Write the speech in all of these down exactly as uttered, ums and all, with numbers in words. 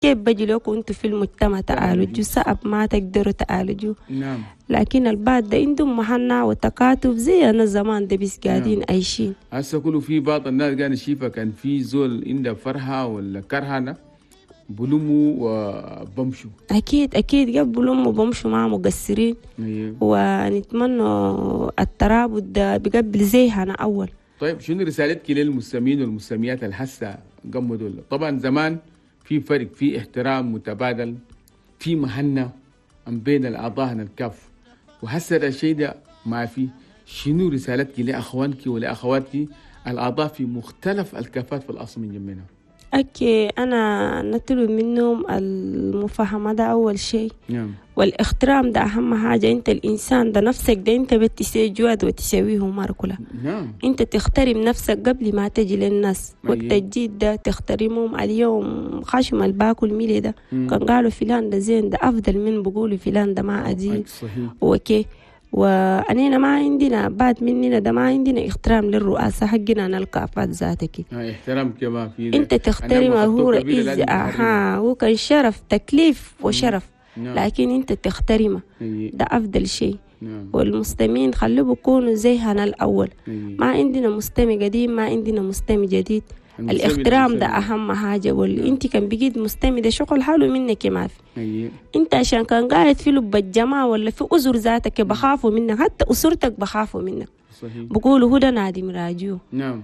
كيف بجي لكم انتوا في المجتمع تعالجوا صعب ما تقدروا تعالجوا. نعم. لكن البعض ده عندهم محنة وتكاتف زي أنا زمان ده بس قاعدين نعم. عايشين. هسه كله في بعض الناس قاعد نشوفها كان في زول عنده فرحة ولا كرهنة بلموا وبمشوا. أكيد أكيد قبل أمه بمشوا مع مقصرين. أيوه. ونتمنى الترابط ده بقبل زيها أول. طيب شنو رسالتك للمستمعين والمستمعات الحسة قموا دول؟ طبعا زمان في فرق، في احترام متبادل، في مهنة بين الأعضاء الكاف، وهسه الشيء ده ما في. شنو رسالتك لأخوانك ولأخواتك الأعضاء في مختلف الكافات في الأصل من جميعنا؟ أوكي، أنا نطلب منهم المفاهمة ده أول شيء. نعم. والاحترام ده أهم حاجة. أنت الإنسان ده نفسك ده أنت بتسوي جواد وتسويه مرة كلها. نعم. أنت تحترم نفسك قبل ما تجي للناس. أيه. وقت الجيد ده تحترمهم. اليوم خشم الباكل ميلي ده مم. كان قالوا فلان ده زين ده أفضل من بقولوا فلان ده ما أدي. وكي وأنينا ما عندنا بعد مننا ده ما عندنا احترام للرؤاسة حقنا أنا الكافات ذاتك. احترام كما في أنت تحترم هو رئيس. أها هو كان شرف تكليف وشرف. نعم. لكن أنت تحترمه. أيه. ده أفضل شيء. نعم. والمستمعين خلوا بيكونوا زينا الأول. أيه. ما عندنا مستمع قديم ما عندنا مستمع جديد. الاحترام ده أهم حاجة. واللي أنت كان بقيت مستمع ده شغل حلو منك ما في. أيه. أنت عشان كان قاعد في لب الجماعة ولا في أسر ذاتك بخافوا منك، حتى أسرتك بخافوا منك. صحيح. بقولوا هدى نادم راجو. نعم.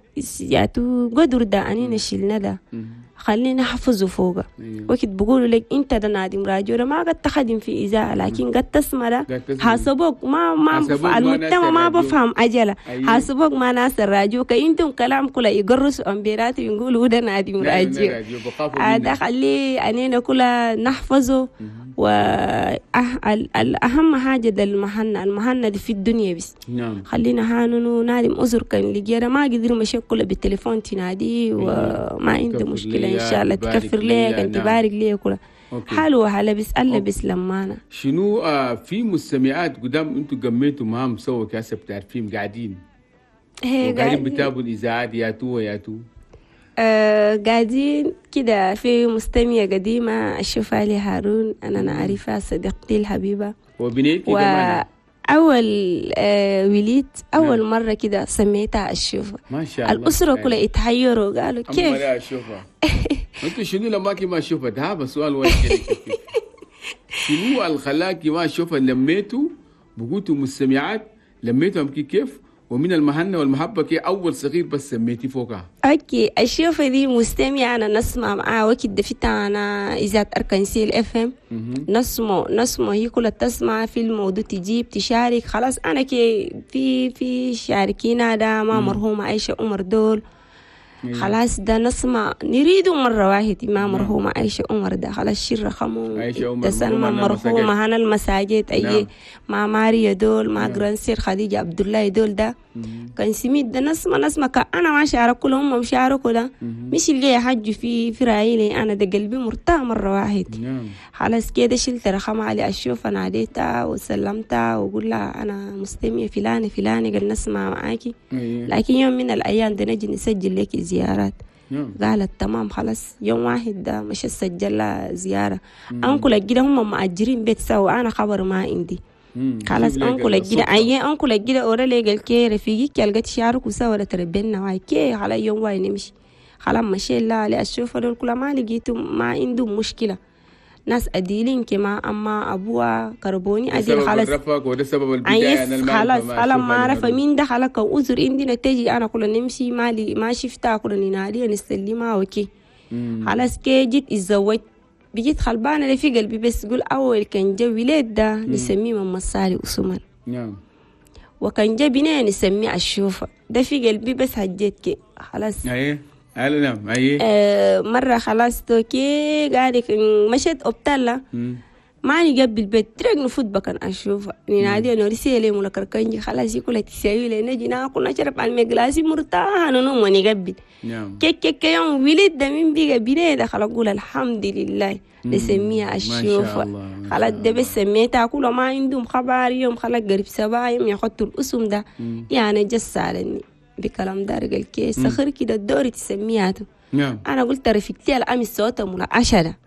ياتو قدر ده أنينا شلنا ده خلينا حفظوا فوقه. أيوه. وقت بقولوا لك انت ده نادم راجو ما قد تخدم في إذاعة لكن قد تسمع ده حاسبوك ما ما بفهم المجتمع ما بفهم أجله. أيوه. حاسبوك ما ناس الراجو كأنتم كلام كله يقرصوا أمبيرات ويقولوا ده نادم راجو. هذا خلي أنينا كلها نحفظه. والأهم حاجة ده المهنة المهنة دي في الدنيا بس. نعم. خلينا هانونو نادم أزر كان لقيرا ما قدروا مشكلة بالتليفون تنادي وما عنده مشكلة إن شاء الله تكفر ليك أنت تبارك ليك كله حلوة حلا بس ألا بس لمانا. شنو آه في مستمعات قدام أنتوا قميتوا معهم سوا كاسة بتعرفين قاعدين وقاعدين بتابوا الإذاعات ياتو وياتو آه قاعدين كده. في مستمعة قديمة أشوفها لي هارون أنا نعرفها صديقتي الحبيبة وبنيتي و... كمان أول آه وليد أول نعم. مرة كده سميتها أشوفها ما شاء الله. الأسرة كلها يتحيروا قالوا كيف أما لا أشوفها أنتوا شنو لما كي ما أشوفها ده بس سؤال واحد شنو الخلاكي ما أشوفها لميتوا بقولتوا مستمعات لميتهم كيف ومن المهنة والمحبة كي أول صغير بس سميتي فوقها. أوكي أشوفها دي مستمعة أنا نسمع معاه وقت دفتها أنا إذاعة أركنسيل إف إم نسمع نسمع هي كلها تسمع في الموضوع تجيب تشارك خلاص أنا كي في في شاركين هذا ما مرحومة عائشة عمر دول خلاص ده نسمع نريده مرة واحدة ما مرحومة عائشة عمر ده خلاص شير رقمه تسلم مرحومة هنا المساجد أي مع ماريا دول مع جرانسير خديجة عبد الله دول ده كان سميت ده نسمع نسمع كأنا ما شارك كلهم مش شاركوا ده مش اللي حج في في رايلي أنا ده قلبي مرتاح مرة واحدة خلاص كده شلت رقم علي أشوف أنا عديتها وسلمتها وقول لها أنا مستمية فلانة فلانة قال نسمع معاكي لكن يوم من الأيام ده نجي نسجل لك زيارات قالت تمام خلاص يوم واحد ده مش سجل لها زيارة أنكل أجينا هم مأجرين بيت سوا أنا خبر ما عندي خلاص أنكل أجينا أيه أنكل أجينا أورا لي قال كي رفيقك قالت شارك وسوا تربينا واي كي على يوم واي نمشي خلاص مشي الله لأشوف دول كل ما لقيته ما عندهم مشكلة ناس أديلين كما أما أبوها كربوني أديل خلاص وده سبب البداية أنا خلاص خلاص ما عرف مين ده خلاص كأوزر عندنا تجي أنا كل نمشي مالي ما شفتها كل ننادي نسلمها وكي خلاص كي جيت الزوج بيجيت خلبانة في قلبي بس قول أول كان جو ولاد ده نسميه ماما صالح أسمان نعم وكان جابنا نسميه الشوفة ده في قلبي بس هجيت كي خلاص أيه قالوا نعم أيه آه مرة خلاص توكي قاعدك مشيت أبتلا ما نقبل البيت تريق نفوت بكن أشوفها ننادي أنا رسالة ولا كركنجي خلاص يقول تساوي لي نجي ناكل نشرب على المجلس مرتاح أنا نوم ونقبل كيك كيك يوم ولد ده من بيجا بينه خلاص أقول الحمد لله نسميها الشوفة خلاص ده بس سميتها كل ما عندهم خبر يوم خلاص قريب سبعة يوم يحطوا الأسم ده يعني جس على بكلام دار قال كي سخر كده الدوري تسميها نعم. انا قلت رفيقتي الامس صوتها منعشة ده